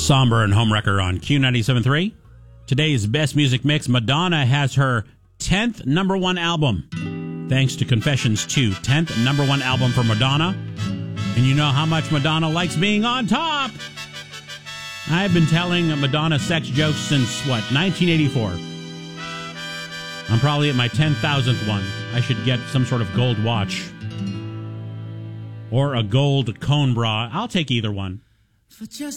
Somber and Homewrecker on Q97.3. Today's best music mix, Madonna has her 10th number one album. Thanks to Confessions 2, 10th number one album for Madonna. And you know how much Madonna likes being on top. I've been telling Madonna sex jokes since, 1984. I'm probably at my 10,000th one. I should get some sort of gold watch. Or a gold cone bra. I'll take either one. For just